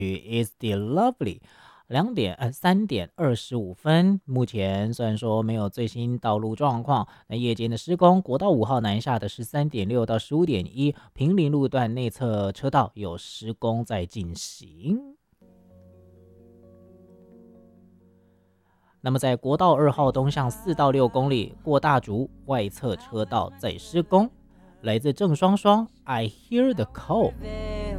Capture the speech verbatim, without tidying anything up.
Is still lovely。两点呃三点二十五分，目前虽然说没有最新道路状况，那夜间的施工，国道五号南下的十三点六到十五点一，平林路段内侧车道有施工在进行。那么在国道二号东向四到六公里过大竹外侧车道在施工。来自郑双双 I hear the call。